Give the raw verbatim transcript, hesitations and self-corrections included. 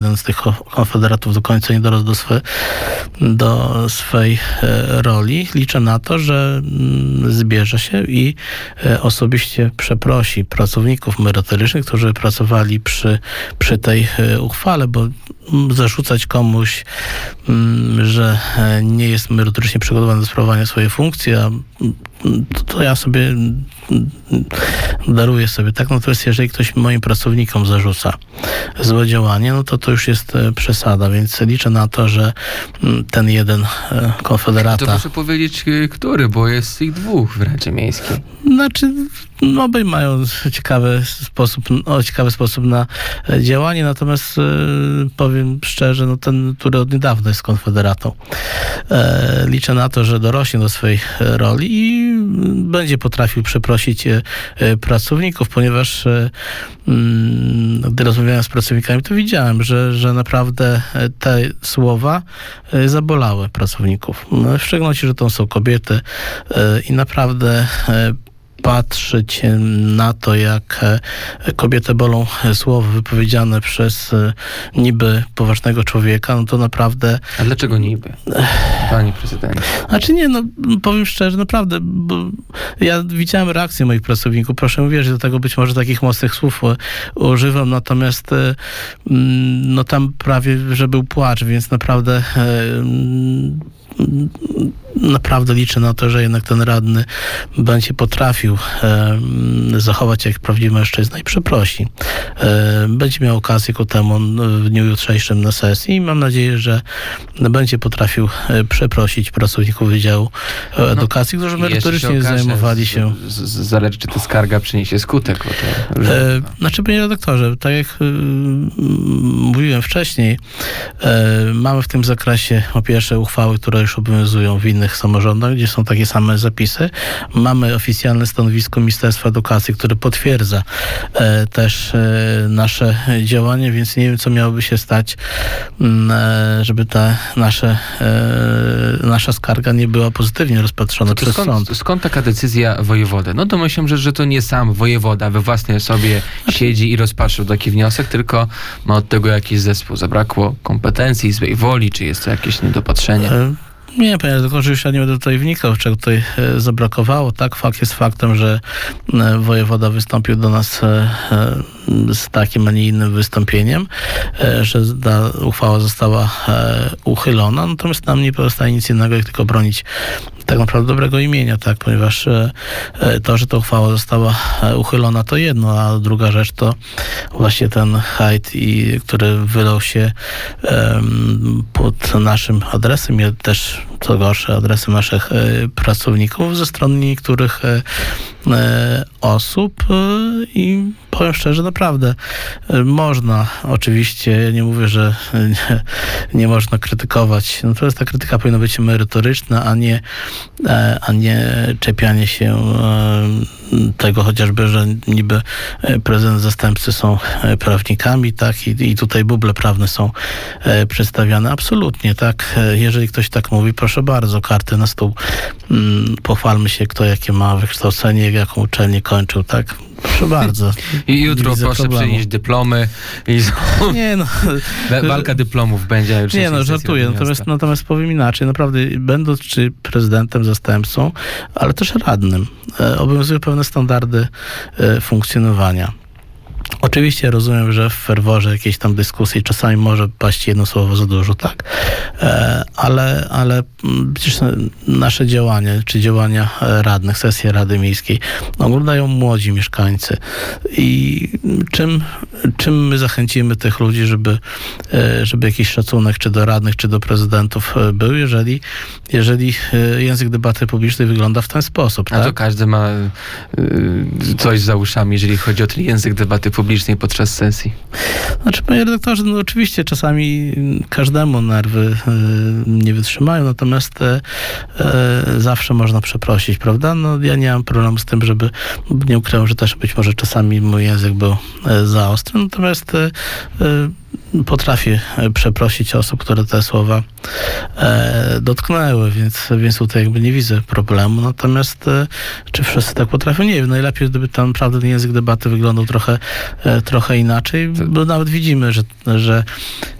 jeden z tych konfederatów do końca nie dorósł do, swe, do swej roli. Liczę na to, że zbierze się i osobiście przeprosi pracowników merytorycznych, którzy pracowali przy, przy tej uchwale, bo zarzucać komuś, że nie jest merytorycznie przygotowany do sprawowania swojej funkcji, a to, to ja sobie daruję sobie, tak? Natomiast jeżeli ktoś moim pracownikom zarzuca złe działanie, no to to już jest przesada, więc liczę na to, że ten jeden konfederata... To proszę powiedzieć, który, bo jest ich dwóch w Radzie Miejskiej. Znaczy, no, obaj mają ciekawy sposób, no, ciekawy sposób na działanie, natomiast e, powiem szczerze, no ten, który od niedawna jest konfederatą. E, liczę na to, że dorośnie do swojej roli i będzie potrafił przeprosić e, pracowników, ponieważ e, m, gdy rozmawiałem z pracownikami, to widziałem, że, że naprawdę te słowa e, zabolały pracowników. No, w szczególności, że to są kobiety e, i naprawdę e, patrzeć na to, jak kobietę bolą słowa wypowiedziane przez niby poważnego człowieka, no to naprawdę... A dlaczego niby, panie prezydencie? Znaczy nie, no powiem szczerze, naprawdę, bo ja widziałem reakcję moich pracowników, proszę mi wierzyć, do tego być może takich mocnych słów używam, natomiast no tam prawie, że był płacz, więc naprawdę naprawdę liczę na to, że jednak ten radny będzie potrafił e, zachować jak prawdziwy mężczyzna i przeprosi. E, będzie miał okazję ku temu w dniu jutrzejszym na sesji i mam nadzieję, że będzie potrafił e, przeprosić pracowników Wydziału Edukacji, no, którzy merytorycznie okaże, zajmowali się... Z, z, zależy, czy ta skarga przyniesie skutek. Bo to, że... e, znaczy, panie redaktorze, tak jak e, mówiłem wcześniej, e, mamy w tym zakresie po pierwsze uchwały, które już obowiązują w innych samorządach, gdzie są takie same zapisy. Mamy oficjalne stanowisko Ministerstwa Edukacji, które potwierdza e, też e, nasze działanie, więc nie wiem, co miałoby się stać, m, e, żeby ta nasze, e, nasza skarga nie była pozytywnie rozpatrzona przez skąd, sąd. Skąd taka decyzja wojewody? No domyślam, że, że to nie sam wojewoda we własnej osobie siedzi i rozpatrzył taki wniosek, tylko ma od tego jakiś zespół. Zabrakło kompetencji, złej woli, czy jest to jakieś niedopatrzenie? E, Nie, panie redaktorze, już ja nie będę tutaj wnikał, czego tutaj e, zabrakowało. Tak, fakt jest faktem, że e, wojewoda wystąpił do nas e, e, z takim, a nie innym wystąpieniem, e, że ta uchwała została e, uchylona, natomiast nam nie pozostaje nic innego, jak tylko bronić tak naprawdę dobrego imienia, tak, ponieważ e, to, że ta uchwała została e, uchylona, to jedno, a druga rzecz to właśnie ten hejt, i, który wylał się e, pod naszym adresem, i też co gorsze, adresy naszych e, pracowników ze strony niektórych e, e, osób e, i powiem szczerze, naprawdę e, można, oczywiście, ja nie mówię, że nie, nie można krytykować, natomiast ta krytyka powinna być merytoryczna, a nie, e, a nie czepianie się e, tego chociażby, że niby prezydent, zastępcy są prawnikami, tak, i, i tutaj buble prawne są e, przedstawiane. Absolutnie, tak. Jeżeli ktoś tak mówi, proszę bardzo, karty na stół. Mm, pochwalmy się, kto jakie ma wykształcenie, jaką uczelnię kończył, tak. Proszę bardzo. I jutro proszę problemu. przynieść dyplomy. I nie no. Walka dyplomów będzie. Już nie no, żartuję. Natomiast, natomiast powiem inaczej. Naprawdę, będąc czy prezydentem, zastępcą, ale też radnym, e, obowiązują pewne standardy e, funkcjonowania. Oczywiście rozumiem, że w ferworze jakiejś tam dyskusji czasami może paść jedno słowo za dużo, tak? E, ale, ale przecież nasze działania, czy działania radnych, sesje Rady Miejskiej, oglądają młodzi mieszkańcy. I czym, czym my zachęcimy tych ludzi, żeby, żeby jakiś szacunek czy do radnych, czy do prezydentów był, jeżeli, jeżeli język debaty publicznej wygląda w ten sposób, A tak? to każdy ma y, coś za uszami, jeżeli chodzi o ten język debaty publicznej podczas sesji. Znaczy, panie redaktorze, no oczywiście czasami każdemu nerwy y, nie wytrzymają, natomiast y, y, zawsze można przeprosić, prawda? No ja nie mam problemu z tym, żeby, nie ukrywam, że też być może czasami mój język był y, za ostry, natomiast y, y, potrafię przeprosić osób, które te słowa e, dotknęły, więc, więc tutaj jakby nie widzę problemu. Natomiast e, czy wszyscy tak potrafią? Nie wiem. Najlepiej, gdyby tam naprawdę ten język debaty wyglądał trochę, e, trochę inaczej, bo nawet widzimy, że, że